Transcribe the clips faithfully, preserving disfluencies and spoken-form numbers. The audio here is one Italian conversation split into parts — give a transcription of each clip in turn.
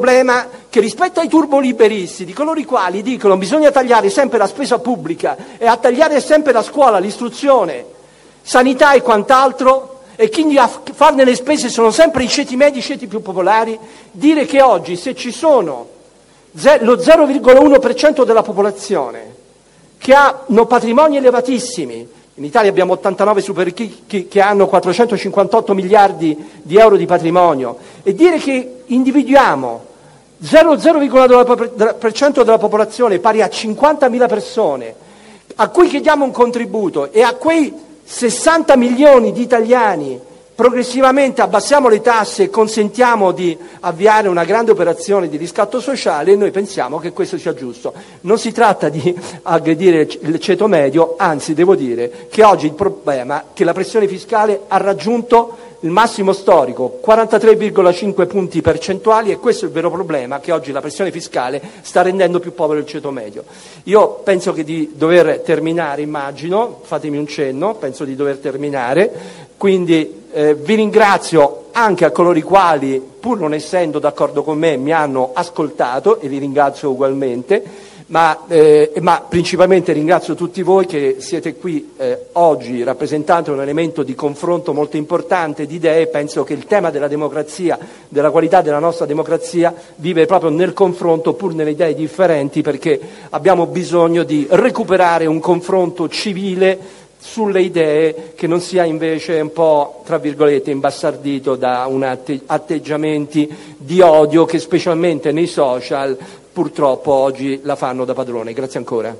problema che rispetto ai turboliberisti, di coloro i quali dicono bisogna tagliare sempre la spesa pubblica e a tagliare sempre la scuola, l'istruzione, sanità e quant'altro, e quindi a farne le spese sono sempre i ceti medi, i ceti più popolari, dire che oggi se ci sono lo zero virgola uno per cento della popolazione che hanno patrimoni elevatissimi, in Italia abbiamo ottantanove super ricchi che hanno quattrocentocinquantotto miliardi di euro di patrimonio, e dire che individuiamo zero virgola due per cento della popolazione pari a cinquantamila persone a cui chiediamo un contributo, e a quei sessanta milioni di italiani progressivamente abbassiamo le tasse e consentiamo di avviare una grande operazione di riscatto sociale, e noi pensiamo che questo sia giusto. Non si tratta di aggredire il ceto medio, anzi devo dire che oggi il problema è che la pressione fiscale ha raggiunto il massimo storico, quarantatré virgola cinque punti percentuali, e questo è il vero problema, che oggi la pressione fiscale sta rendendo più povero il ceto medio. Io penso che di dover terminare, immagino, fatemi un cenno, penso di dover terminare, quindi eh, vi ringrazio anche a coloro i quali, pur non essendo d'accordo con me, mi hanno ascoltato, e vi ringrazio ugualmente. Ma, eh, ma principalmente ringrazio tutti voi che siete qui eh, oggi rappresentando un elemento di confronto molto importante di idee. Penso che il tema della democrazia, della qualità della nostra democrazia, vive proprio nel confronto, pur nelle idee differenti, perché abbiamo bisogno di recuperare un confronto civile sulle idee che non sia invece un po', tra virgolette, imbastardito da un atte- atteggiamenti di odio che specialmente nei social purtroppo oggi la fanno da padrone. Grazie ancora.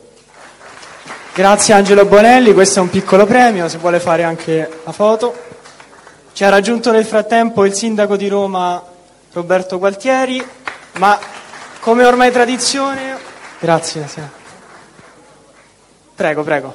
Grazie Angelo Bonelli, questo è un piccolo premio, si vuole fare anche la foto. Ci ha raggiunto nel frattempo il sindaco di Roma Roberto Gualtieri, ma come ormai tradizione... Grazie. Sì. Prego, prego.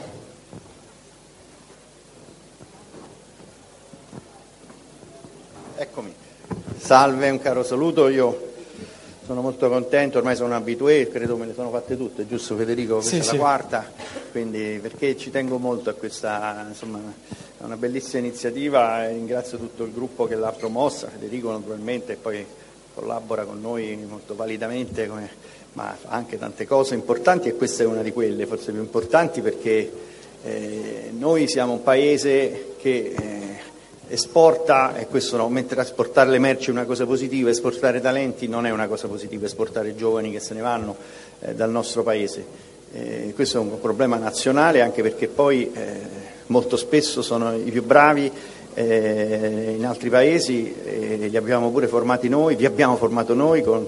Eccomi. Salve, un caro saluto. Io sono molto contento, ormai sono abitué, credo me le sono fatte tutte, giusto Federico? Questa sì, è la sì. quarta, quindi perché ci tengo molto a questa, insomma, è una bellissima iniziativa, e ringrazio tutto il gruppo che l'ha promossa, Federico naturalmente, e poi collabora con noi molto validamente, come, ma fa anche tante cose importanti, e questa è una di quelle forse più importanti, perché eh, noi siamo un paese che... Eh, esporta, e questo no, mentre esportare le merci è una cosa positiva, esportare talenti non è una cosa positiva, esportare giovani che se ne vanno eh, dal nostro paese. Eh, questo è un problema nazionale, anche perché poi eh, molto spesso sono i più bravi eh, in altri paesi, eh, li abbiamo pure formati noi, vi abbiamo formato noi, con,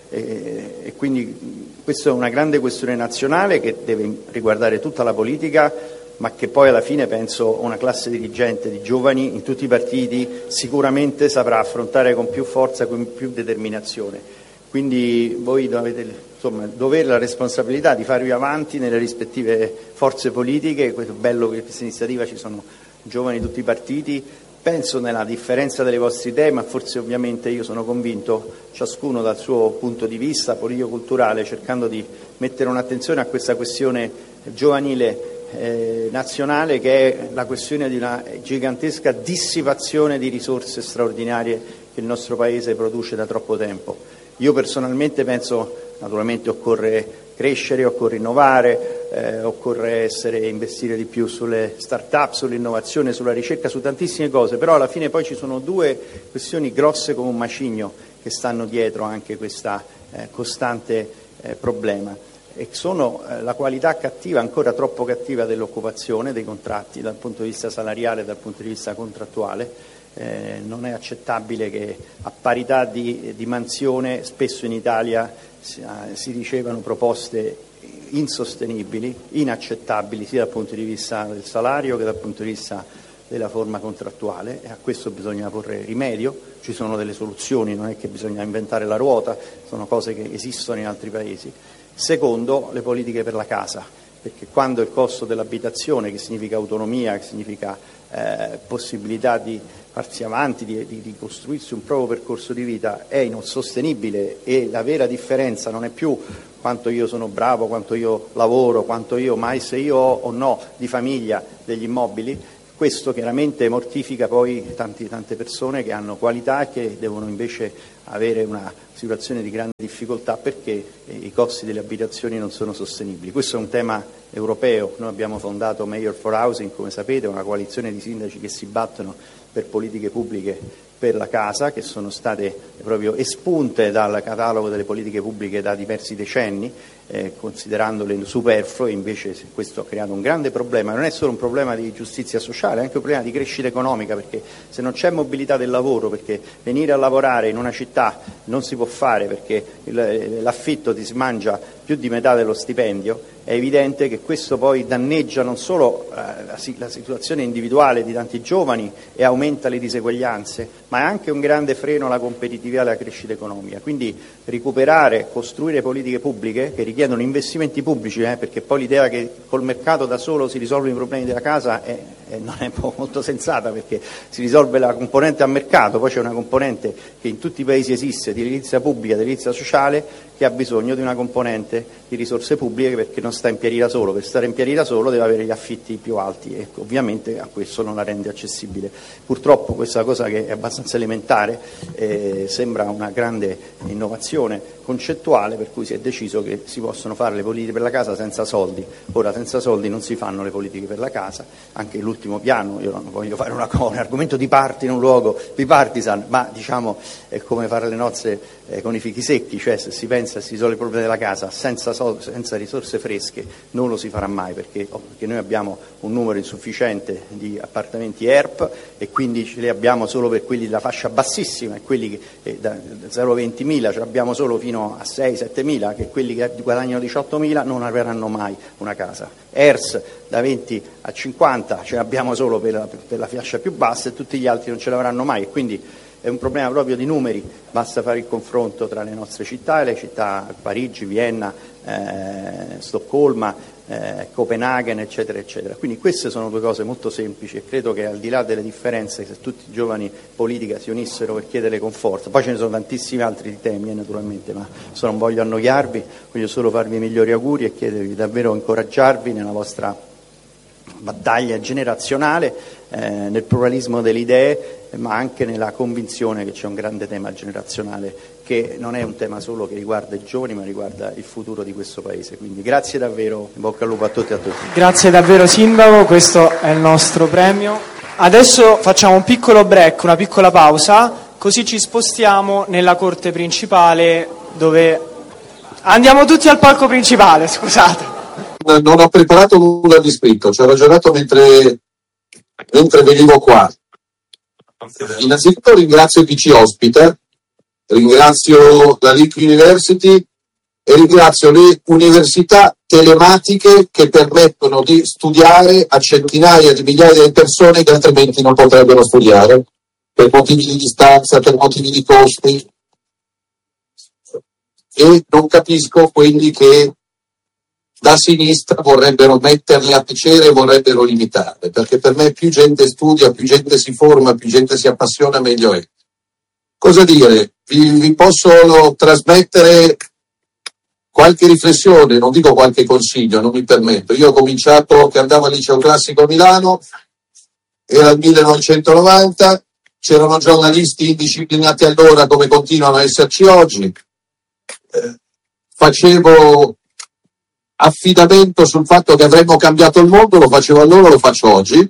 eh, e quindi questa è una grande questione nazionale che deve riguardare tutta la politica, ma che poi alla fine penso una classe dirigente di giovani in tutti i partiti sicuramente saprà affrontare con più forza, con più determinazione. Quindi voi avete insomma, il dovere, la responsabilità di farvi avanti nelle rispettive forze politiche. Questo è bello che in questa iniziativa ci sono giovani di tutti i partiti. Penso nella differenza delle vostre idee, ma forse ovviamente io sono convinto, ciascuno dal suo punto di vista politico-culturale, cercando di mettere un'attenzione a questa questione giovanile Eh, nazionale, che è la questione di una gigantesca dissipazione di risorse straordinarie che il nostro Paese produce da troppo tempo. Io personalmente penso, naturalmente occorre crescere, occorre innovare, eh, occorre essere, investire di più sulle start-up, sull'innovazione, sulla ricerca, su tantissime cose, però alla fine poi ci sono due questioni grosse come un macigno che stanno dietro anche questa eh, costante eh, problema. E sono eh, la qualità cattiva, ancora troppo cattiva, dell'occupazione, dei contratti dal punto di vista salariale e dal punto di vista contrattuale. Eh, non è accettabile che a parità di, di mansione spesso in Italia si, eh, si ricevano proposte insostenibili, inaccettabili sia dal punto di vista del salario che dal punto di vista della forma contrattuale, e a questo bisogna porre rimedio. Ci sono delle soluzioni, non è che bisogna inventare la ruota, sono cose che esistono in altri paesi. Secondo, le politiche per la casa, perché quando il costo dell'abitazione, che significa autonomia, che significa eh, possibilità di farsi avanti, di, di, di costruirsi un proprio percorso di vita, è insostenibile, e la vera differenza non è più quanto io sono bravo, quanto io lavoro, quanto io, ma se io ho o no di famiglia degli immobili. Questo chiaramente mortifica poi tanti, tante persone che hanno qualità e che devono invece avere una situazione di grande difficoltà perché i costi delle abitazioni non sono sostenibili. Questo è un tema europeo. Noi abbiamo fondato Mayor for Housing, come sapete, una coalizione di sindaci che si battono per politiche pubbliche per la casa, che sono state proprio espunte dal catalogo delle politiche pubbliche da diversi decenni, eh, considerandole superflue. Invece questo ha creato un grande problema. Non è solo un problema di giustizia sociale, è anche un problema di crescita economica, perché se non c'è mobilità del lavoro, perché venire a lavorare in una città non si può fare perché il, l'affitto ti smangia più di metà dello stipendio, è evidente che questo poi danneggia non solo eh, la, la situazione individuale di tanti giovani e aumenta le diseguaglianze, ma è anche un grande freno alla competitività e alla crescita economica. Quindi recuperare, costruire politiche pubbliche che richiedono investimenti pubblici, eh, perché poi l'idea che col mercato da solo si risolvono i problemi della casa è, è, non è molto sensata, perché si risolve la componente a mercato, poi c'è una componente che in tutti i paesi esiste di edilizia pubblica, di edilizia sociale, che ha bisogno di una componente di risorse pubbliche perché non sta in piedi da solo. Per stare in piedi da solo deve avere gli affitti più alti e ovviamente a questo non la rende accessibile. Purtroppo questa cosa, che è abbastanza elementare, eh, sembra una grande innovazione concettuale, per cui si è deciso che si possono fare le politiche per la casa senza soldi. Ora, senza soldi non si fanno le politiche per la casa. Anche l'ultimo piano, io non voglio fare una, un argomento di parte in un luogo bipartisan, ma diciamo è come fare le nozze eh, con i fichi secchi, cioè se si pensa e si risolve il problema della casa senza, sol- senza risorse fresche non lo si farà mai, perché, oh, perché noi abbiamo un numero insufficiente di appartamenti E R P e quindi ce li abbiamo solo per quelli della fascia bassissima, e quelli che eh, da zero a ventimila ce li abbiamo solo fino a sei sette mila, che quelli che guadagnano diciottomila non avranno mai una casa. E R S da venti a cinquanta ce l'abbiamo solo per la, per la fascia più bassa e tutti gli altri non ce l'avranno mai, e quindi è un problema proprio di numeri. Basta fare il confronto tra le nostre città e le città Parigi, Vienna, eh, Stoccolma, eh, Copenaghen, eccetera, eccetera. Quindi queste sono due cose molto semplici e credo che al di là delle differenze, se tutti i giovani politica si unissero per chiedere con forza, poi ce ne sono tantissimi altri temi eh, naturalmente, ma se non voglio annoiarvi, voglio solo farvi i migliori auguri e chiedervi davvero, incoraggiarvi nella vostra battaglia generazionale, eh, nel pluralismo delle idee, ma anche nella convinzione che c'è un grande tema generazionale che non è un tema solo che riguarda i giovani, ma riguarda il futuro di questo Paese. Quindi grazie davvero, in bocca al lupo a tutti e a tutti. Grazie davvero Sindaco, questo è il nostro premio. Adesso facciamo un piccolo break, una piccola pausa, così ci spostiamo nella corte principale, dove andiamo tutti al palco principale, scusate. Non ho preparato nulla di scritto, ci ho ragionato mentre, mentre venivo qua. Innanzitutto ringrazio chi ci ospita, ringrazio la Lick University e ringrazio le università telematiche che permettono di studiare a centinaia di migliaia di persone che altrimenti non potrebbero studiare per motivi di distanza, per motivi di costi. E non capisco quelli che da sinistra vorrebbero metterle a piacere e vorrebbero limitarle, perché per me più gente studia, più gente si forma, più gente si appassiona, meglio è. Cosa dire? Vi, vi posso trasmettere qualche riflessione, non dico qualche consiglio, non mi permetto. Io ho cominciato che andavo al liceo classico a Milano, era il millenovecentonovanta, c'erano giornalisti indisciplinati allora come continuano a esserci oggi, eh, facevo affidamento sul fatto che avremmo cambiato il mondo, lo facevo allora, lo faccio oggi.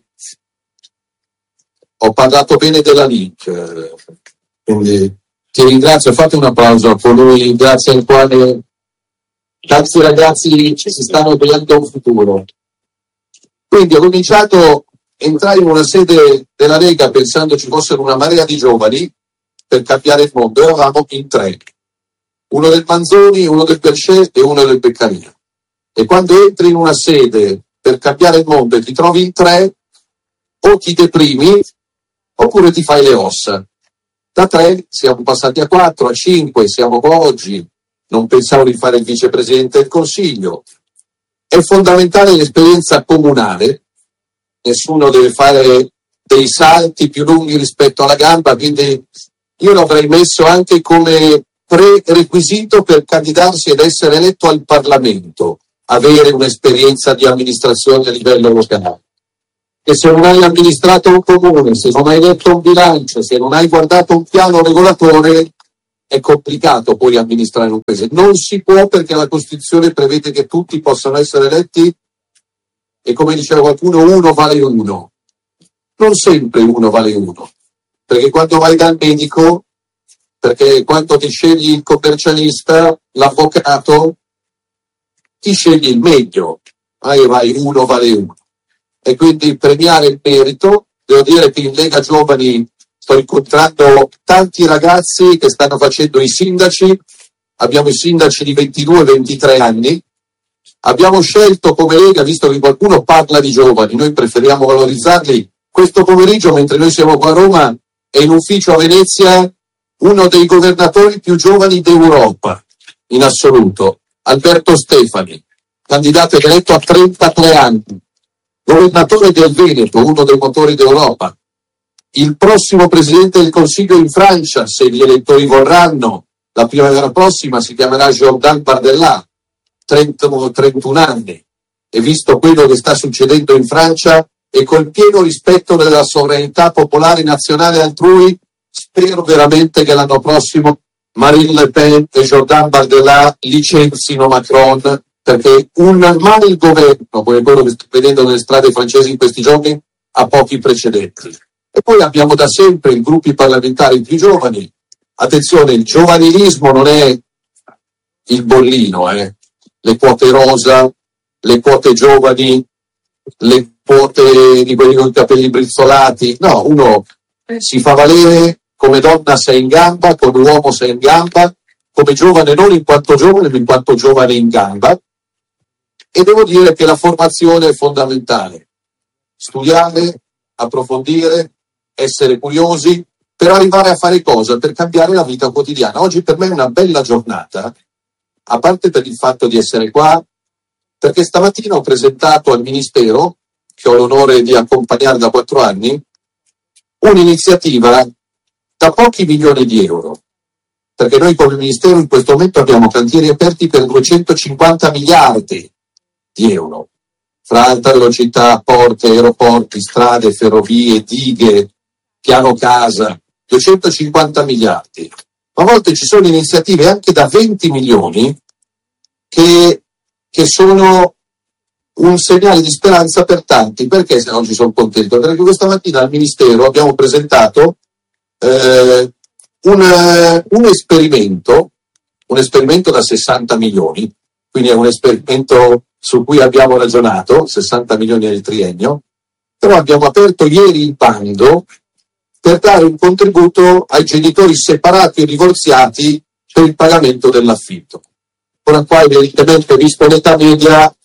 Ho parlato bene della Lick, quindi ti ringrazio, fate un applauso a colui grazie al quale tanti ragazzi ci si stanno creando un futuro. Quindi ho cominciato, entrai in una sede della Lega pensando ci fossero una marea di giovani per cambiare il mondo, eravamo in tre, uno del Manzoni, uno del Berchet e uno del Beccaria. E quando entri in una sede per cambiare il mondo e ti trovi in tre, o ti deprimi oppure ti fai le ossa. Da tre siamo passati a quattro, a cinque, siamo qua oggi. Non pensavo di fare il vicepresidente del Consiglio. È fondamentale l'esperienza comunale, nessuno deve fare dei salti più lunghi rispetto alla gamba, quindi io l'avrei messo anche come prerequisito per candidarsi ed essere eletto al Parlamento, avere un'esperienza di amministrazione a livello locale. E se non hai amministrato un comune, se non hai letto un bilancio, se non hai guardato un piano regolatore, è complicato poi amministrare un paese. Non si può, perché la Costituzione prevede che tutti possano essere eletti e, come diceva qualcuno, uno vale uno. Non sempre uno vale uno, perché quando vai dal medico, perché quando ti scegli il commercialista, l'avvocato, ti scegli il meglio, vai, vai, uno vale uno. E quindi premiare il merito. Devo dire che in Lega Giovani sto incontrando tanti ragazzi che stanno facendo i sindaci, abbiamo i sindaci di ventidue ventitré anni, abbiamo scelto come Lega, visto che qualcuno parla di giovani, noi preferiamo valorizzarli, questo pomeriggio mentre noi siamo qua a Roma è in ufficio a Venezia uno dei governatori più giovani d'Europa in assoluto, Alberto Stefani, candidato eletto a trentatré anni, governatore del Veneto, uno dei motori d'Europa. Il prossimo presidente del Consiglio in Francia, se gli elettori vorranno, la primavera prossima, si chiamerà Jordan Bardella, trentuno anni. E visto quello che sta succedendo in Francia e col pieno rispetto della sovranità popolare nazionale altrui, spero veramente che l'anno prossimo Marine Le Pen e Jordan Bardella licenzino Macron, perché un mal governo, come quello che sto vedendo nelle strade francesi in questi giorni, ha pochi precedenti. E poi abbiamo da sempre i gruppi parlamentari più giovani. Attenzione, il giovanilismo non è il bollino, eh. Le quote rosa, le quote giovani, le quote di quelli con i capelli brizzolati. No, uno si fa valere come donna se è in gamba, come uomo se è in gamba, come giovane non in quanto giovane, ma in quanto giovane in gamba. E devo dire che la formazione è fondamentale. Studiare, approfondire, essere curiosi, per arrivare a fare cosa? Per cambiare la vita quotidiana. Oggi per me è una bella giornata, a parte per il fatto di essere qua, perché stamattina ho presentato al Ministero, che ho l'onore di accompagnare da quattro anni, un'iniziativa da pochi milioni di euro. Perché noi come Ministero in questo momento abbiamo cantieri aperti per duecentocinquanta miliardi di euro, fra alta velocità, porti, aeroporti, strade, ferrovie, dighe, piano casa, duecentocinquanta miliardi. Ma a volte ci sono iniziative anche da venti milioni che, che sono un segnale di speranza per tanti. Perché se oggi sono contento? Perché questa mattina al Ministero abbiamo presentato eh, un, un esperimento, un esperimento da sessanta milioni, quindi è un esperimento su cui abbiamo ragionato, sessanta milioni nel triennio, però abbiamo aperto ieri il bando per dare un contributo ai genitori separati o divorziati per il pagamento dell'affitto. Ora qua evidentemente, visto l'età media,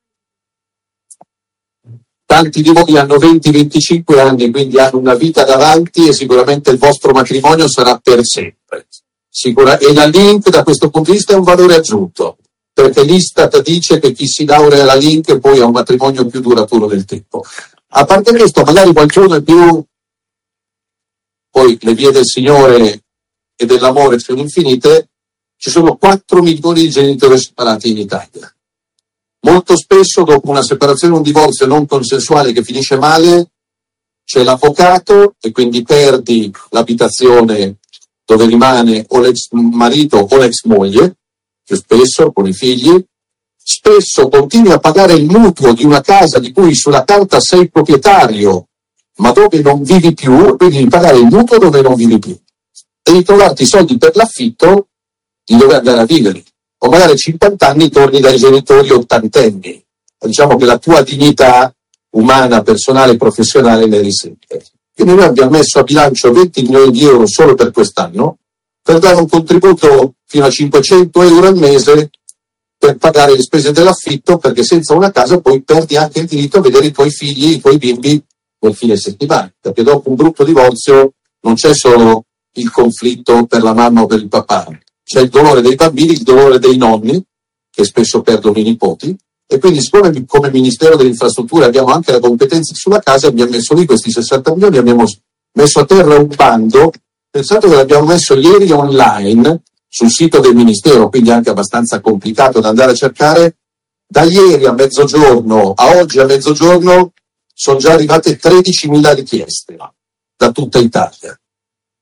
tanti di voi hanno venti venticinque anni, quindi hanno una vita davanti e sicuramente il vostro matrimonio sarà per sempre. Sicura, e la Link da questo punto di vista è un valore aggiunto, perché l'Istat dice che chi si laurea alla Link poi ha un matrimonio più duraturo del tempo. A parte questo, magari qualcuno è più... Poi le vie del Signore e dell'amore sono infinite, ci sono quattro milioni di genitori separati in Italia. Molto spesso dopo una separazione o un divorzio non consensuale che finisce male, c'è l'avvocato e quindi perdi l'abitazione dove rimane o l'ex marito o l'ex moglie, più spesso con i figli, spesso continui a pagare il mutuo di una casa di cui sulla carta sei proprietario, ma dove non vivi più, quindi devi pagare il mutuo dove non vivi più. Devi trovarti i soldi per l'affitto di dove andare a vivere. O magari a cinquanta anni torni dai genitori ottantenni. Diciamo che la tua dignità umana, personale e professionale ne risente. Quindi noi abbiamo messo a bilancio venti milioni di euro solo per quest'anno, per dare un contributo fino a cinquecento euro al mese per pagare le spese dell'affitto, perché senza una casa poi perdi anche il diritto a vedere i tuoi figli, i tuoi bimbi nel fine settimana, perché dopo un brutto divorzio non c'è solo il conflitto per la mamma o per il papà, c'è il dolore dei bambini, il dolore dei nonni, che spesso perdono i nipoti, e quindi siccome come Ministero delle Infrastrutture abbiamo anche la competenza sulla casa, abbiamo messo lì questi sessanta milioni, abbiamo messo a terra un bando, pensate che l'abbiamo messo ieri online sul sito del Ministero, quindi anche abbastanza complicato da andare a cercare. Da ieri a mezzogiorno a oggi a mezzogiorno sono già arrivate tredicimila richieste da tutta Italia.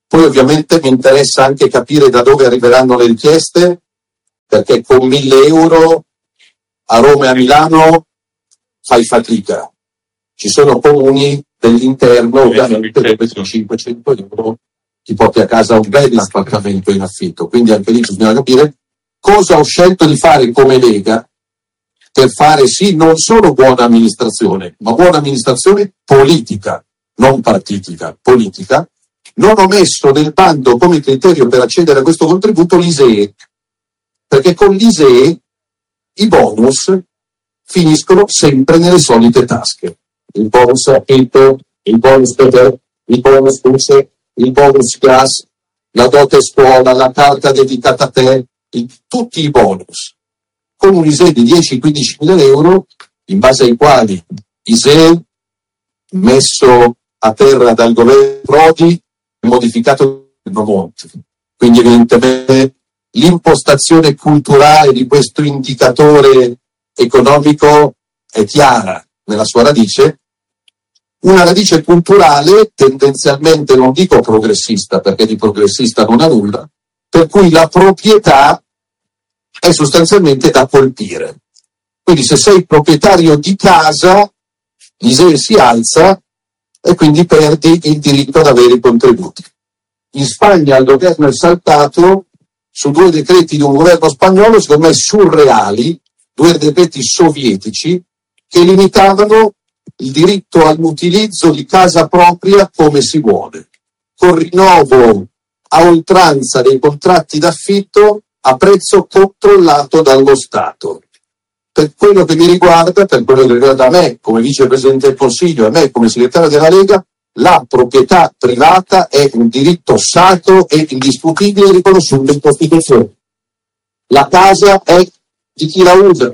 Poi ovviamente mi interessa anche capire da dove arriveranno le richieste, perché con mille euro a Roma e a Milano fai fatica. Ci sono comuni dell'interno, ovviamente, dove con cinquecento euro ti porti a casa un bel appartamento in affitto. Quindi anche lì bisogna capire cosa ho scelto di fare come Lega per fare sì non solo buona amministrazione, ma buona amministrazione politica, non partitica, politica. Non ho messo nel bando come criterio per accedere a questo contributo l'I S E E, perché con l'I S E E i bonus finiscono sempre nelle solite tasche. Il bonus affitto, il bonus per il bonus luce, il bonus gas, la dote scuola, la carta dedicata a te, il, tutti i bonus. Con un I S E E di dieci quindici mila euro, in base ai quali I S E E messo a terra dal governo Prodi è modificato il Monti. Quindi evidentemente l'impostazione culturale di questo indicatore economico è chiara nella sua radice, una radice culturale tendenzialmente, non dico progressista perché di progressista non ha nulla, per cui la proprietà è sostanzialmente da colpire. Quindi se sei proprietario di casa, l'I S E E si alza e quindi perdi il diritto ad avere i contributi. In Spagna il governo è saltato su due decreti di un governo spagnolo, secondo me surreali, due decreti sovietici, che limitavano il diritto all'utilizzo di casa propria come si vuole, con rinnovo a oltranza dei contratti d'affitto a prezzo controllato dallo Stato. Per quello che mi riguarda, per quello che riguarda me come vicepresidente del Consiglio e me come segretario della Lega, la proprietà privata è un diritto sacro e indiscutibile riconosciuto in Costituzione. La casa è di chi la usa.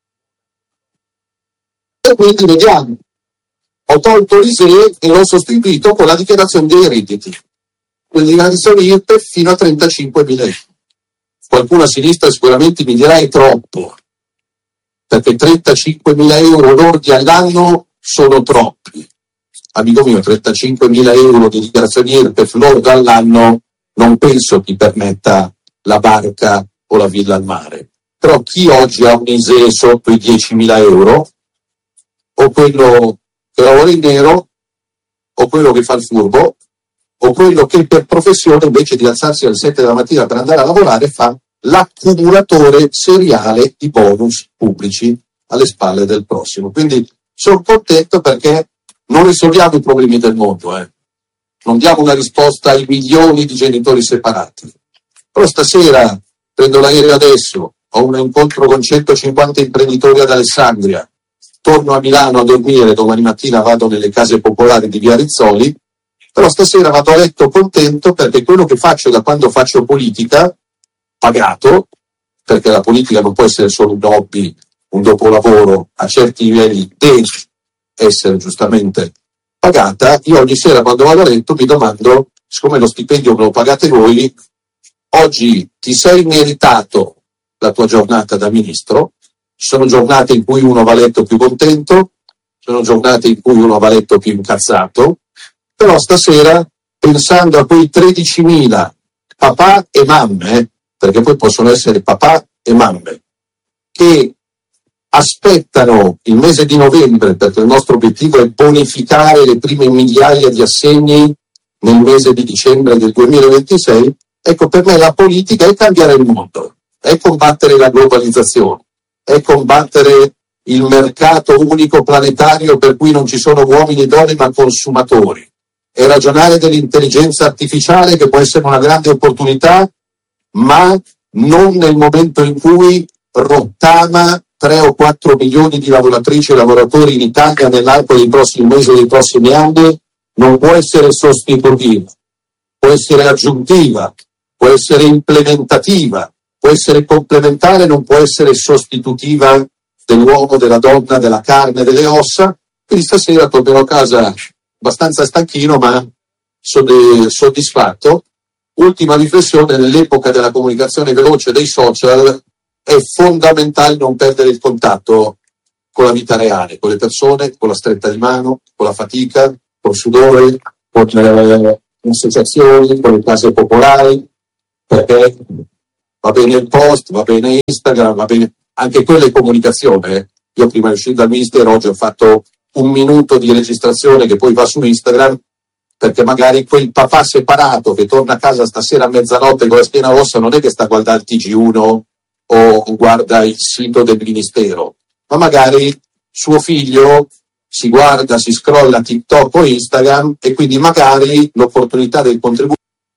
E quindi vediamo. Ho tolto l'I S E E e l'ho sostituito con la dichiarazione dei redditi. La dichiarazione I R P E F fino a trentacinquemila euro. Qualcuno a sinistra sicuramente mi dirà è troppo, perché trentacinquemila euro lordi all'anno sono troppi. Amico mio, trentacinquemila euro di dichiarazione I R P E F lordo all'anno non penso ti permetta la barca o la villa al mare. Però chi oggi ha un I S E E sotto i diecimila euro, o quello che lavora in nero, o quello che fa il furbo, o quello che per professione invece di alzarsi alle sette della mattina per andare a lavorare fa l'accumulatore seriale di bonus pubblici alle spalle del prossimo. Quindi sono contento perché non risolviamo i problemi del mondo, eh. Non diamo una risposta ai milioni di genitori separati. Però stasera prendo l'aereo adesso, ho un incontro con centocinquanta imprenditori ad Alessandria, torno a Milano a dormire, domani mattina vado nelle case popolari di Via Rizzoli, però stasera vado a letto contento perché quello che faccio da quando faccio politica, pagato, perché la politica non può essere solo un hobby, un dopolavoro, a certi livelli deve essere giustamente pagata, io ogni sera quando vado a letto mi domando, siccome lo stipendio me lo pagate voi, oggi ti sei meritato la tua giornata da ministro. Ci sono giornate in cui uno va a letto più contento, ci sono giornate in cui uno va a letto più incazzato, però stasera, pensando a quei tredicimila papà e mamme, perché poi possono essere papà e mamme, che aspettano il mese di novembre, perché il nostro obiettivo è bonificare le prime migliaia di assegni nel mese di dicembre del duemilaventisei, ecco, per me la politica è cambiare il mondo, è combattere la globalizzazione, è combattere il mercato unico planetario per cui non ci sono uomini e donne ma consumatori, è ragionare dell'intelligenza artificiale che può essere una grande opportunità, ma non nel momento in cui rottama tre o quattro milioni di lavoratrici e lavoratori in Italia nell'arco dei prossimi mesi e dei prossimi anni, non può essere sostitutiva, può essere aggiuntiva, può essere implementativa, può essere complementare, non può essere sostitutiva dell'uomo, della donna, della carne, delle ossa. Quindi stasera tornerò a casa abbastanza stanchino ma soddisfatto. Ultima riflessione: nell'epoca della comunicazione veloce dei social è fondamentale non perdere il contatto con la vita reale, con le persone, con la stretta di mano, con la fatica, col sudore, con le associazioni, con le case popolari, perché va bene il post, va bene Instagram, va bene anche quella è comunicazione. Eh. Io prima di uscire dal ministero oggi ho fatto un minuto di registrazione che poi va su Instagram, perché magari quel papà separato che torna a casa stasera a mezzanotte con la schiena rossa non è che sta a guardare il T G uno o guarda il sito del ministero, ma magari suo figlio si guarda, si scrolla TikTok o Instagram, e quindi magari l'opportunità del contributo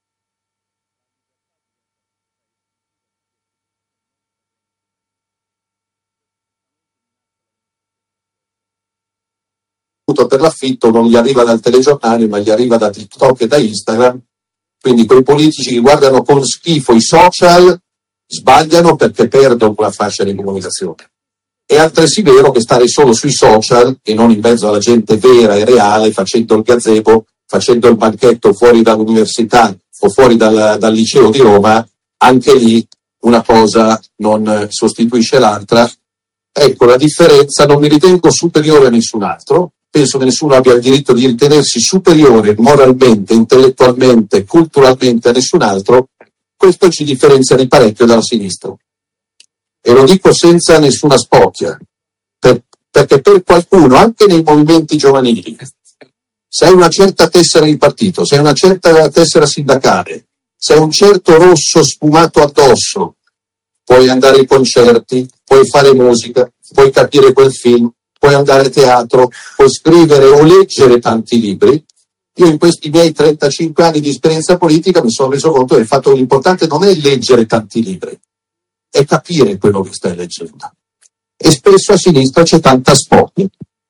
per l'affitto non gli arriva dal telegiornale, ma gli arriva da TikTok e da Instagram. Quindi quei politici che guardano con schifo i social sbagliano, perché perdono una fascia di comunicazione. È altresì vero che stare solo sui social e non in mezzo alla gente vera e reale, facendo il gazebo, facendo il banchetto fuori dall'università o fuori dal, dal liceo di Roma, anche lì una cosa non sostituisce l'altra. Ecco la differenza. Non mi ritengo superiore a nessun altro, penso che nessuno abbia il diritto di ritenersi superiore moralmente, intellettualmente, culturalmente a nessun altro. Questo ci differenzia di parecchio dalla sinistra. E lo dico senza nessuna spocchia, per, perché per qualcuno, anche nei movimenti giovanili, se hai una certa tessera di partito, se hai una certa tessera sindacale, se hai un certo rosso sfumato addosso, puoi andare ai concerti, puoi fare musica, puoi capire quel film, puoi andare a teatro, puoi scrivere o leggere tanti libri. Io in questi miei trentacinque anni di esperienza politica mi sono reso conto che il fatto l'importante non è leggere tanti libri, è capire quello che stai leggendo. E spesso a sinistra c'è tanta spocchia.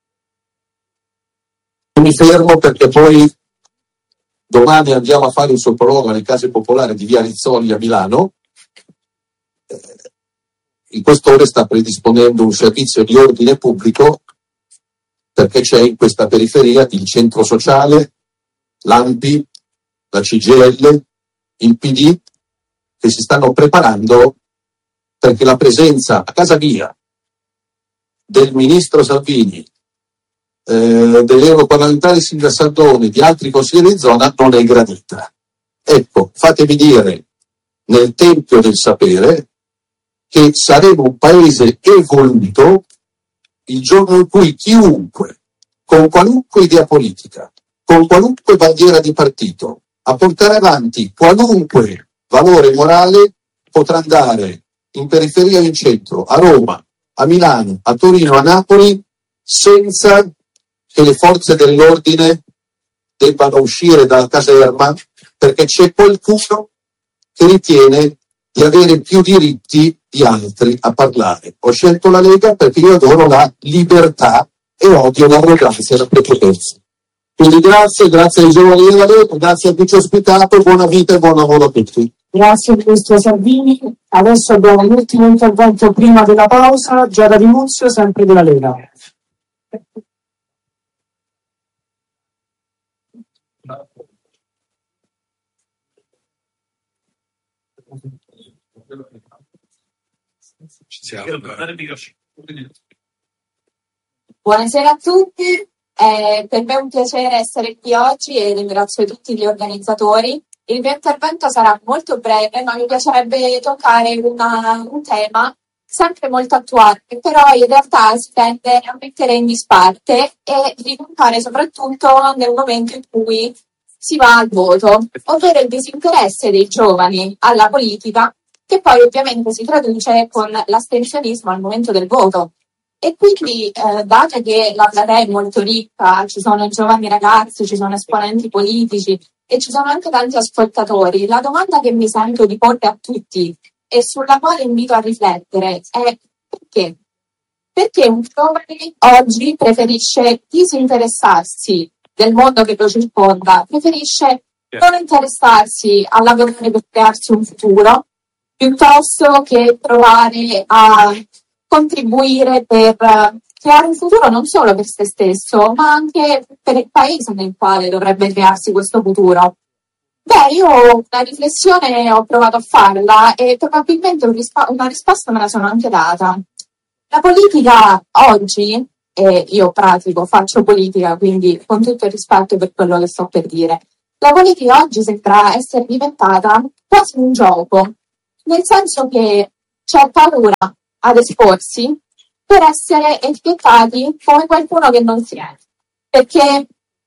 Mi fermo perché poi domani andiamo a fare un sopralluogo alle case popolari di Via Rizzoli a Milano. Il questore sta predisponendo un servizio di ordine pubblico, perché c'è in questa periferia il centro sociale, l'A N P I, la C G I L, il P D, che si stanno preparando perché la presenza a casa mia del ministro Salvini, eh, dell'europarlamentare Silvia Sardoni, di altri consiglieri di zona non è gradita. Ecco, fatemi dire, nel tempio del sapere, che saremo un paese evoluto il giorno in cui chiunque, con qualunque idea politica, con qualunque bandiera di partito, a portare avanti qualunque valore morale, potrà andare in periferia o in centro, a Roma, a Milano, a Torino, a Napoli, senza che le forze dell'ordine debbano uscire dalla caserma, perché c'è qualcuno che ritiene di avere più diritti di altri a parlare. Ho scelto la Lega perché io adoro la libertà e odio l'arroganza e la prepotenza. Quindi grazie, grazie ai giovani della Lega, grazie a chi ci ha ospitato, buona vita e buon lavoro a tutti. Grazie Ministro Salvini. Adesso abbiamo l'ultimo intervento prima della pausa, Giada Di Muzio, sempre della Lega. Buonasera a tutti, eh, per me è un piacere essere qui oggi e ringrazio tutti gli organizzatori. Il mio intervento sarà molto breve, ma mi piacerebbe toccare una, un tema sempre molto attuale, che però in realtà si tende a mettere in disparte e ripuntare soprattutto nel momento in cui si va al voto, ovvero il disinteresse dei giovani alla politica, che poi ovviamente si traduce con l'astensionismo al momento del voto. E quindi, eh, dato che la platea è molto ricca, ci sono giovani ragazzi, ci sono esponenti politici e ci sono anche tanti ascoltatori, la domanda che mi sento di porre a tutti e sulla quale invito a riflettere è perché? Perché un giovane oggi preferisce disinteressarsi del mondo che lo circonda, preferisce non interessarsi a lavorare per crearsi un futuro, piuttosto che provare a contribuire per creare un futuro non solo per se stesso, ma anche per il paese nel quale dovrebbe crearsi questo futuro. Beh, io una riflessione ho provato a farla e probabilmente un rispa- una risposta me la sono anche data. La politica oggi, e io pratico, faccio politica, quindi con tutto il rispetto per quello che sto per dire, La politica oggi sembra essere diventata quasi un gioco, nel senso che c'è paura ad esporsi per essere etichettati come qualcuno che non si è. Perché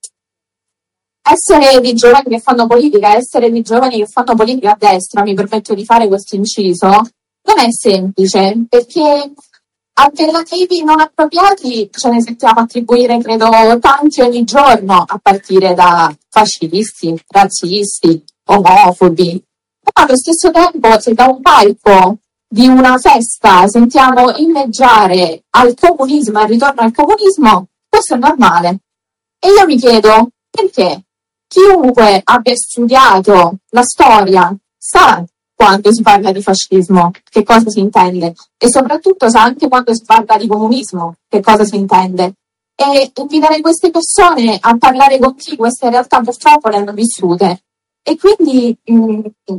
essere di giovani che fanno politica, essere di giovani che fanno politica a destra, mi permetto di fare questo inciso, non è semplice, perché appellativi non appropriati ce ne sentiamo attribuire, credo, tanti ogni giorno, a partire da fascisti, razzisti, omofobi. Ma allo stesso tempo, se da un palco di una festa sentiamo inneggiare al comunismo, al ritorno al comunismo, questo è normale. E io mi chiedo, perché? Chiunque abbia studiato la storia sa quando si parla di fascismo che cosa si intende, e soprattutto sa anche quando si parla di comunismo che cosa si intende. E invitare queste persone a parlare con chi queste realtà purtroppo le hanno vissute. E quindi mh,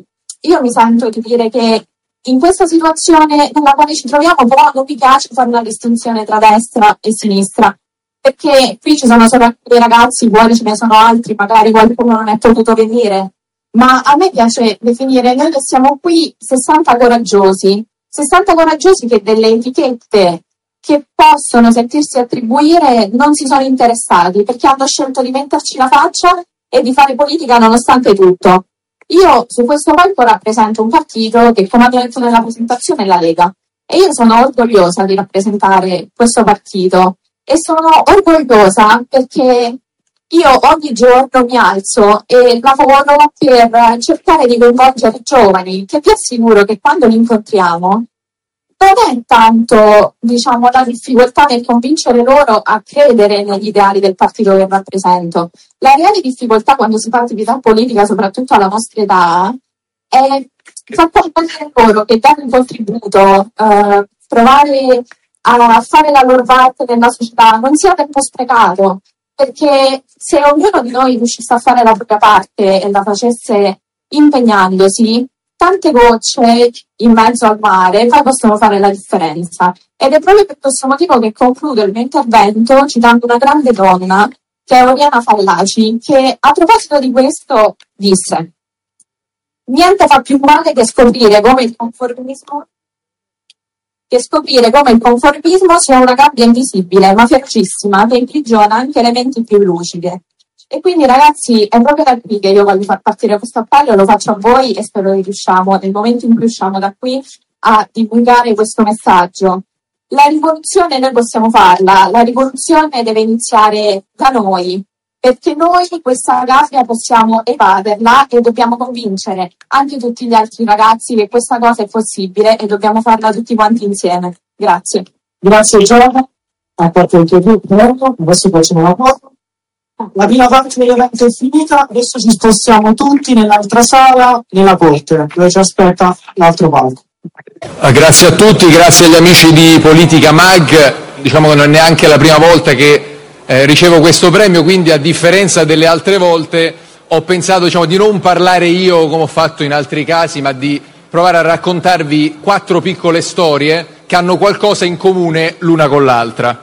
io mi sento di dire che in questa situazione nella quale ci troviamo, però non mi piace fare una distinzione tra destra e sinistra, perché qui ci sono solo alcuni ragazzi, fuori ce ne sono altri, magari qualcuno non è potuto venire, ma a me piace definire noi che siamo qui sessanta coraggiosi, sessanta coraggiosi che delle etichette che possono sentirsi attribuire non si sono interessati, perché hanno scelto di metterci la faccia e di fare politica nonostante tutto. Io su questo palco rappresento un partito che, come abbiamo detto nella presentazione, è la Lega, e io sono orgogliosa di rappresentare questo partito. E sono orgogliosa perché io ogni giorno mi alzo e lavoro per cercare di coinvolgere i giovani, che vi assicuro che quando li incontriamo non è tanto, diciamo, la difficoltà nel convincere loro a credere negli ideali del partito che rappresento. La reale difficoltà quando si parla di attività politica, soprattutto alla nostra età, è far comprendere loro che dare un contributo, eh, provare a fare la loro parte nella società non sia tempo sprecato, perché se ognuno di noi riuscisse a fare la propria parte e la facesse impegnandosi, tante gocce in mezzo al mare poi possono fare la differenza. Ed è proprio per questo motivo che concludo il mio intervento citando una grande donna, che è Oriana Fallaci, che a proposito di questo disse: niente fa più male che scoprire come il conformismo che scoprire come il conformismo sia una gabbia invisibile, ma ferocissima, che imprigiona anche le menti più lucide. E quindi, ragazzi, è proprio da qui che io voglio far partire questo appello, lo faccio a voi e spero che riusciamo, nel momento in cui usciamo da qui, a divulgare questo messaggio. La rivoluzione noi possiamo farla, la rivoluzione deve iniziare da noi, perché noi questa gabbia possiamo evaderla e dobbiamo convincere anche tutti gli altri ragazzi che questa cosa è possibile e dobbiamo farla tutti quanti insieme. Grazie. Grazie Giovanni, a parte il tuo gruppo, adesso facciamo la foto. La prima parte dell'evento è finita, adesso ci spostiamo tutti nell'altra sala, nella corte, dove ci aspetta l'altro palco. Grazie a tutti, grazie agli amici di Politica Mag. Diciamo che non è neanche la prima volta che Eh, ricevo questo premio, quindi a differenza delle altre volte ho pensato, diciamo, di non parlare io come ho fatto in altri casi, ma di provare a raccontarvi quattro piccole storie che hanno qualcosa in comune l'una con l'altra.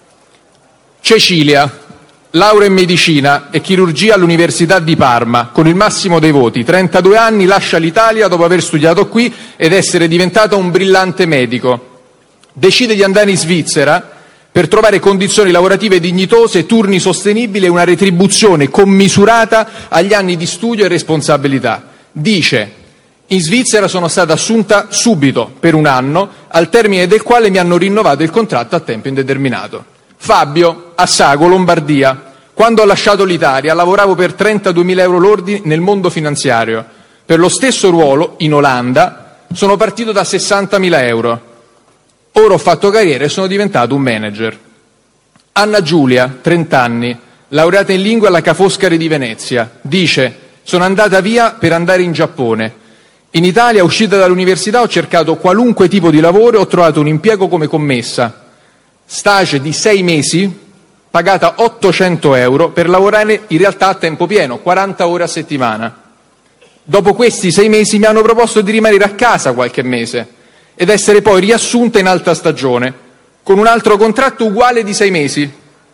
Cecilia, laurea in medicina e chirurgia all'Università di Parma, con il massimo dei voti, trentadue anni, lascia l'Italia dopo aver studiato qui ed essere diventata un brillante medico. Decide di andare in Svizzera per trovare condizioni lavorative dignitose, turni sostenibili e una retribuzione commisurata agli anni di studio e responsabilità. Dice: in Svizzera sono stata assunta subito per un anno, al termine del quale mi hanno rinnovato il contratto a tempo indeterminato. Fabio, a Sago, Lombardia. Quando ho lasciato l'Italia lavoravo per trentaduemila euro lordi nel mondo finanziario. Per lo stesso ruolo, in Olanda, sono partito da sessantamila euro. Ora ho fatto carriera e sono diventato un manager. Anna Giulia, trenta anni, laureata in lingue alla Ca' Foscari di Venezia, dice: sono andata via per andare in Giappone. In Italia, uscita dall'università, ho cercato qualunque tipo di lavoro e ho trovato un impiego come commessa. Stage di sei mesi, pagata ottocento euro per lavorare in realtà a tempo pieno, quaranta ore a settimana. Dopo questi sei mesi mi hanno proposto di rimanere a casa qualche mese ed essere poi riassunta in alta stagione, con un altro contratto uguale di sei mesi.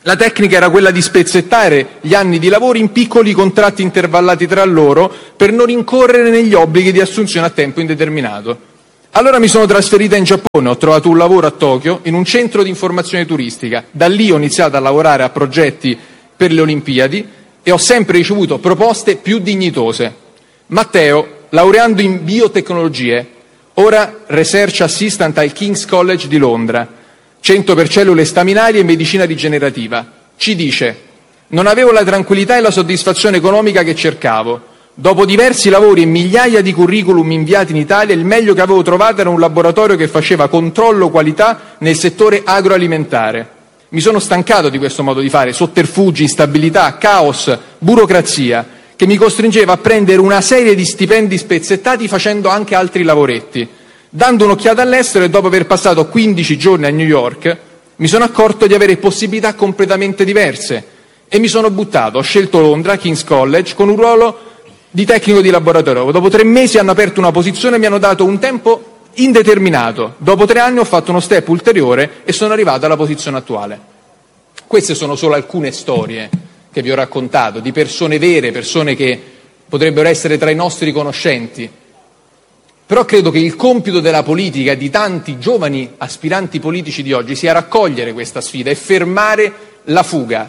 La tecnica era quella di spezzettare gli anni di lavoro in piccoli contratti intervallati tra loro per non incorrere negli obblighi di assunzione a tempo indeterminato. Allora mi sono trasferita in Giappone, ho trovato un lavoro a Tokyo in un centro di informazione turistica. Da lì ho iniziato a lavorare a progetti per le Olimpiadi e ho sempre ricevuto proposte più dignitose. Matteo, laureando in biotecnologie, ora Research Assistant al King's College di Londra, centro per cellule staminali e medicina rigenerativa, ci dice: non avevo la tranquillità e la soddisfazione economica che cercavo. Dopo diversi lavori e migliaia di curriculum inviati in Italia, il meglio che avevo trovato era un laboratorio che faceva controllo qualità nel settore agroalimentare. Mi sono stancato di questo modo di fare, sotterfugi, instabilità, caos, burocrazia, che mi costringeva a prendere una serie di stipendi spezzettati facendo anche altri lavoretti. Dando un'occhiata all'estero e dopo aver passato quindici giorni a New York, mi sono accorto di avere possibilità completamente diverse e mi sono buttato. Ho scelto Londra, King's College, con un ruolo di tecnico di laboratorio. Dopo tre mesi hanno aperto una posizione e mi hanno dato un tempo indeterminato. Dopo tre anni ho fatto uno step ulteriore e sono arrivato alla posizione attuale. Queste sono solo alcune storie che vi ho raccontato, di persone vere, persone che potrebbero essere tra i nostri conoscenti. Però credo che il compito della politica e di tanti giovani aspiranti politici di oggi sia raccogliere questa sfida e fermare la fuga.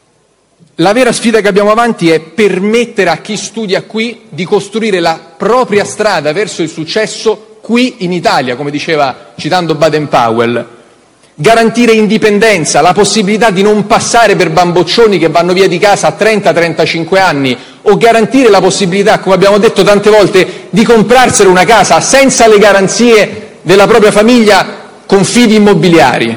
La vera sfida che abbiamo avanti è permettere a chi studia qui di costruire la propria strada verso il successo qui in Italia, come diceva citando Baden-Powell. Garantire indipendenza, la possibilità di non passare per bamboccioni che vanno via di casa a trenta trentacinque anni, o garantire la possibilità, come abbiamo detto tante volte, di comprarsene una casa senza le garanzie della propria famiglia con fidi immobiliari.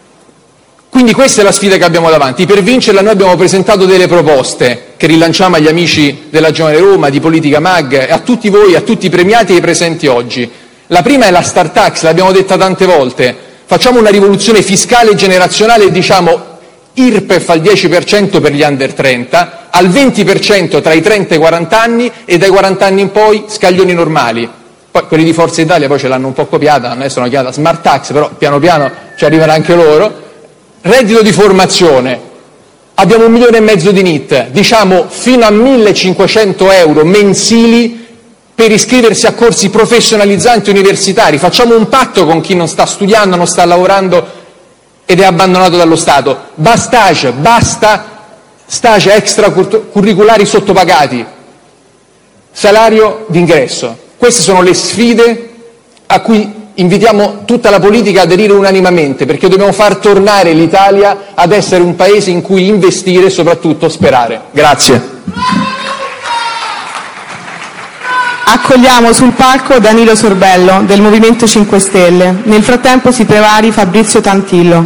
Quindi questa è la sfida che abbiamo davanti. Per vincerla noi abbiamo presentato delle proposte che rilanciamo agli amici della Giovane Roma, di Politica Mag, e a tutti voi, a tutti i premiati e i presenti oggi. La prima è la Start Tax, l'abbiamo detta tante volte. Facciamo una rivoluzione fiscale generazionale e diciamo I R P E F al dieci per cento per gli under trenta, al venti per cento tra i trenta e i quaranta anni e dai quaranta anni in poi scaglioni normali. Poi quelli di Forza Italia poi ce l'hanno un po' copiata, adesso l'hanno chiamata Smart Tax, però piano piano ci arrivano anche loro. Reddito di formazione, abbiamo un milione e mezzo di N I T, diciamo fino a millecinquecento euro mensili per iscriversi a corsi professionalizzanti universitari. Facciamo un patto con chi non sta studiando, non sta lavorando ed è abbandonato dallo Stato. Basta stage, basta stage extracurriculari sottopagati, salario d'ingresso. Queste sono le sfide a cui invitiamo tutta la politica ad aderire unanimemente, perché dobbiamo far tornare l'Italia ad essere un paese in cui investire e soprattutto sperare. Grazie. Accogliamo sul palco Danilo Sorbello del Movimento cinque Stelle. Nel frattempo si prepari Fabrizio Tantillo.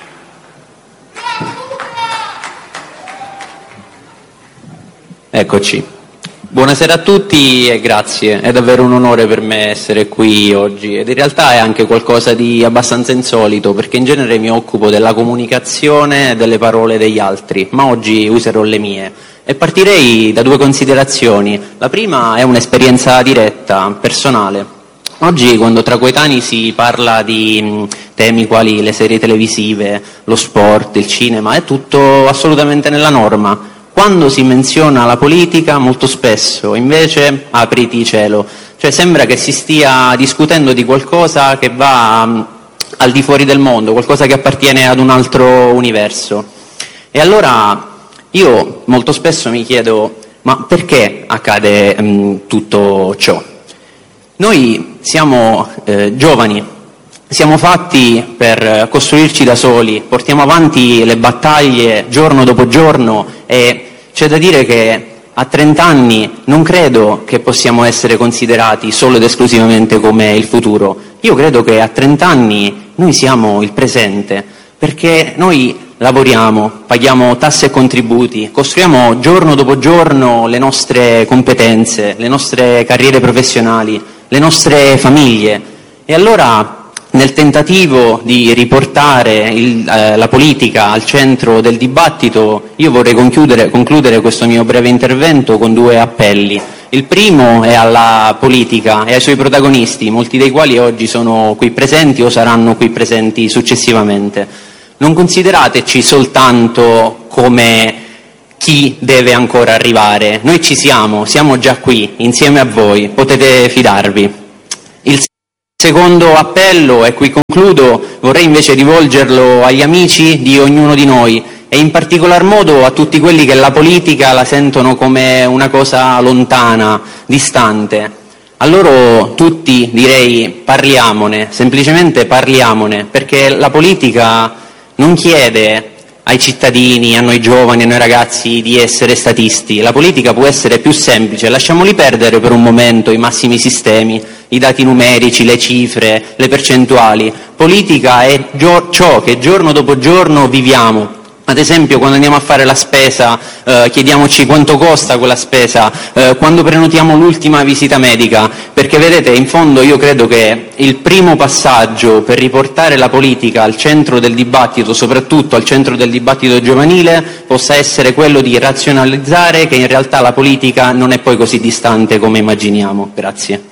Eccoci. Buonasera a tutti e grazie. È davvero un onore per me essere qui oggi ed in realtà è anche qualcosa di abbastanza insolito, perché in genere mi occupo della comunicazione e delle parole degli altri, ma oggi userò le mie. E partirei da due considerazioni. La prima è un'esperienza diretta, personale. Oggi, quando tra coetanei si parla di temi quali le serie televisive, lo sport, il cinema, è tutto assolutamente nella norma. Quando si menziona la politica, molto spesso, invece, apriti cielo. Cioè sembra che si stia discutendo di qualcosa che va um, al di fuori del mondo, qualcosa che appartiene ad un altro universo. E allora io molto spesso mi chiedo, ma perché accade um, tutto ciò? Noi siamo eh, giovani, siamo fatti per costruirci da soli, portiamo avanti le battaglie giorno dopo giorno e c'è da dire che a trenta anni non credo che possiamo essere considerati solo ed esclusivamente come il futuro. Io credo che a trenta anni noi siamo il presente, perché noi lavoriamo, paghiamo tasse e contributi, costruiamo giorno dopo giorno le nostre competenze, le nostre carriere professionali, le nostre famiglie. E allora, nel tentativo di riportare il, eh, la politica al centro del dibattito, io vorrei concludere, concludere questo mio breve intervento con due appelli. Il primo è alla politica e ai suoi protagonisti, molti dei quali oggi sono qui presenti o saranno qui presenti successivamente. Non considerateci soltanto come chi deve ancora arrivare. Noi ci siamo, siamo già qui, insieme a voi, potete fidarvi. Il secondo appello, e qui concludo, vorrei invece rivolgerlo agli amici di ognuno di noi e in particolar modo a tutti quelli che la politica la sentono come una cosa lontana, distante. A loro tutti direi parliamone, semplicemente parliamone, perché la politica non chiede ai cittadini, a noi giovani, a noi ragazzi di essere statisti. La politica può essere più semplice, lasciamoli perdere per un momento i massimi sistemi, i dati numerici, le cifre, le percentuali. Politica è ciò che giorno dopo giorno viviamo. Ad esempio, quando andiamo a fare la spesa, eh, chiediamoci quanto costa quella spesa, eh, quando prenotiamo l'ultima visita medica, perché vedete, in fondo io credo che il primo passaggio per riportare la politica al centro del dibattito, soprattutto al centro del dibattito giovanile, possa essere quello di razionalizzare che in realtà la politica non è poi così distante come immaginiamo. Grazie.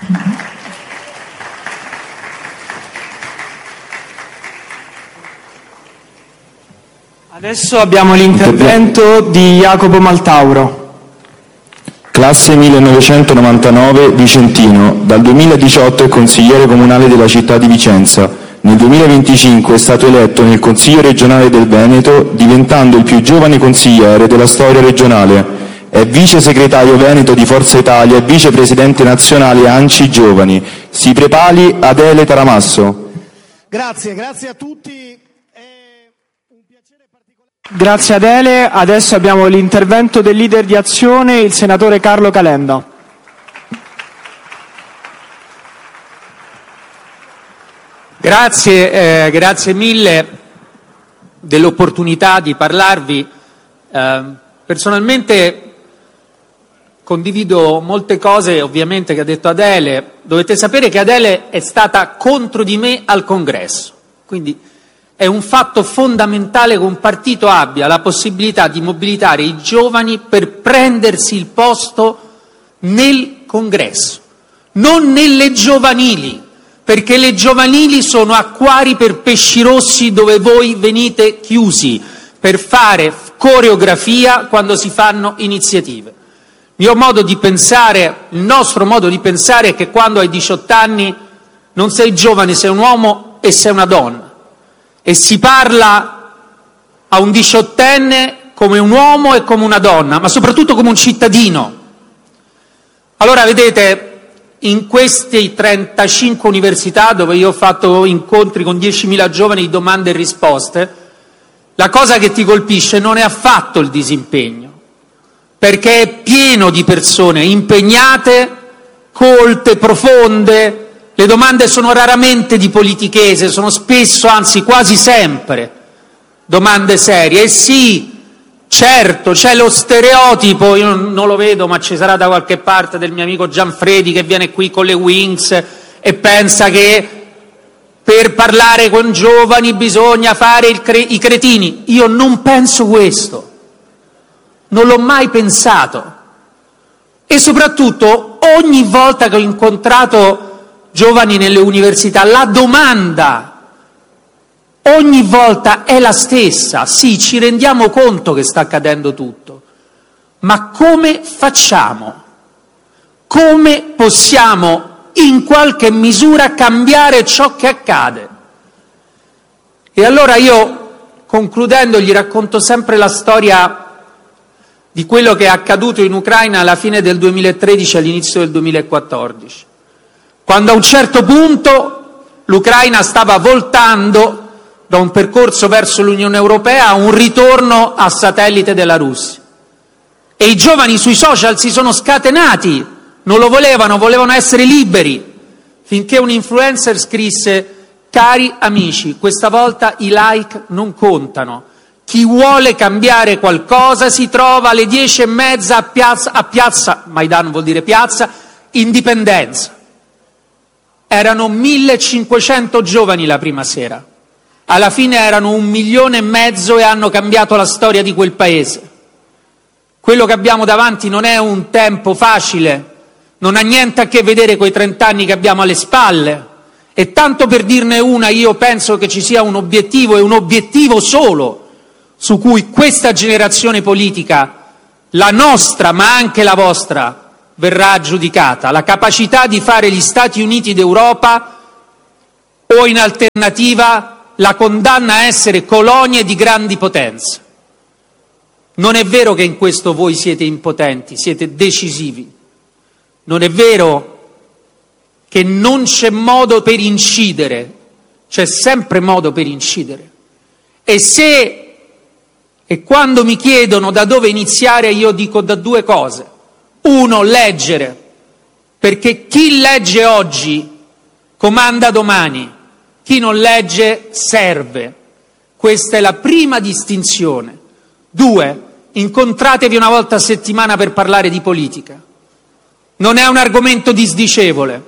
Adesso abbiamo l'intervento di Jacopo Maltauro. Classe millenovecentonovantanove, Vicentino. Dal duemiladiciotto è consigliere comunale della città di Vicenza. Nel duemilaventicinque è stato eletto nel Consiglio regionale del Veneto, diventando il più giovane consigliere della storia regionale. È vice segretario veneto di Forza Italia e vicepresidente nazionale A N C I Giovani. Si prepari Adele Taramasso. Grazie, grazie a tutti. Grazie Adele, adesso abbiamo l'intervento del leader di Azione, il senatore Carlo Calenda. Grazie, eh, grazie mille dell'opportunità di parlarvi. Eh, personalmente condivido molte cose ovviamente che ha detto Adele. Dovete sapere che Adele è stata contro di me al Congresso, quindi è un fatto fondamentale che un partito abbia la possibilità di mobilitare i giovani per prendersi il posto nel Congresso, non nelle giovanili, perché le giovanili sono acquari per pesci rossi dove voi venite chiusi per fare coreografia quando si fanno iniziative. Il mio modo di pensare, il nostro modo di pensare è che quando hai diciotto anni non sei giovane, sei un uomo e sei una donna. E si parla a un diciottenne come un uomo e come una donna, ma soprattutto come un cittadino. Allora, vedete, in queste trentacinque università dove io ho fatto incontri con diecimila giovani di domande e risposte, la cosa che ti colpisce non è affatto il disimpegno, perché è pieno di persone impegnate, colte, profonde. Le domande sono raramente di politichese, sono spesso, anzi quasi sempre, domande serie. E sì, certo, c'è lo stereotipo, io non lo vedo, ma ci sarà da qualche parte del mio amico Gianfredi che viene qui con le Wings e pensa che per parlare con giovani bisogna fare il cre- i cretini. Io non penso questo, non l'ho mai pensato. E soprattutto, ogni volta che ho incontrato giovani nelle università, la domanda ogni volta è la stessa. Sì, ci rendiamo conto che sta accadendo tutto, ma come facciamo? Come possiamo in qualche misura cambiare ciò che accade? E allora io, concludendo, gli racconto sempre la storia di quello che è accaduto in Ucraina alla fine del duemilatredici e all'inizio del duemilaquattordici. Quando a un certo punto l'Ucraina stava voltando da un percorso verso l'Unione Europea a un ritorno a satellite della Russia. E i giovani sui social si sono scatenati, non lo volevano, volevano essere liberi, finché un influencer scrisse: cari amici, questa volta i like non contano. Chi vuole cambiare qualcosa si trova alle dieci e mezza a piazza, a piazza Maidan vuol dire piazza, Indipendenza. Erano millecinquecento giovani la prima sera. Alla fine erano un milione e mezzo e hanno cambiato la storia di quel paese. Quello che abbiamo davanti non è un tempo facile, non ha niente a che vedere con i trent'anni che abbiamo alle spalle E tanto per dirne una, io penso che ci sia un obiettivo e un obiettivo solo su cui questa generazione politica, la nostra ma anche la vostra, verrà giudicata: la capacità di fare gli Stati Uniti d'Europa o, in alternativa, la condanna a essere colonie di grandi potenze. Non è vero che in questo voi siete impotenti, siete decisivi. Non è vero che non c'è modo per incidere, c'è sempre modo per incidere. E se e quando mi chiedono da dove iniziare, io dico da due cose. Uno, leggere, perché chi legge oggi comanda domani, chi non legge serve. Questa è la prima distinzione. Due, incontratevi una volta a settimana per parlare di politica. Non è un argomento disdicevole,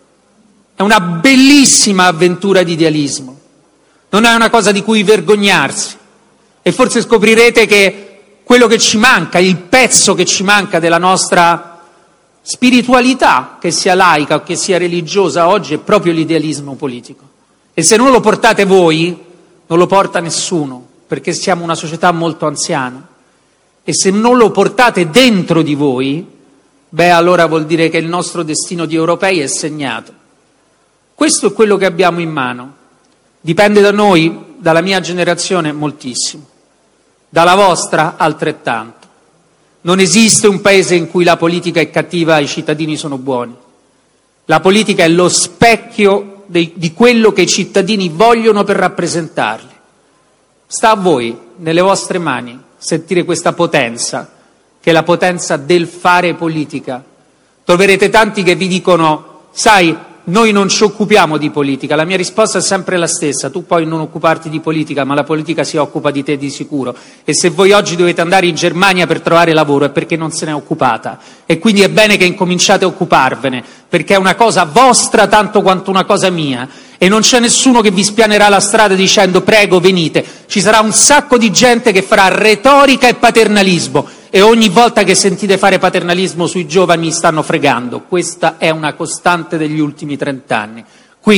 è una bellissima avventura di idealismo, non è una cosa di cui vergognarsi, e forse scoprirete che quello che ci manca, il pezzo che ci manca della nostra spiritualità, che sia laica o che sia religiosa oggi, è proprio l'idealismo politico. E se non lo portate voi, non lo porta nessuno, perché siamo una società molto anziana. E se non lo portate dentro di voi, beh, allora vuol dire che il nostro destino di europei è segnato. Questo è quello che abbiamo in mano. Dipende da noi, dalla mia generazione, moltissimo. Dalla vostra, altrettanto. Non esiste un paese in cui la politica è cattiva e i cittadini sono buoni. La politica è lo specchio di, di quello che i cittadini vogliono per rappresentarli. Sta a voi, nelle vostre mani, sentire questa potenza, che è la potenza del fare politica. Troverete tanti che vi dicono: sai, noi non ci occupiamo di politica. La mia risposta è sempre la stessa: tu puoi non occuparti di politica, ma la politica si occupa di te di sicuro. E se voi oggi dovete andare in Germania per trovare lavoro è perché non se n'è occupata, e quindi è bene che incominciate a occuparvene, perché è una cosa vostra tanto quanto una cosa mia, e non c'è nessuno che vi spianerà la strada dicendo prego venite. Ci sarà un sacco di gente che farà retorica e paternalismo, e ogni volta che sentite fare paternalismo sui giovani stanno fregando. Questa è una costante degli ultimi trent'anni.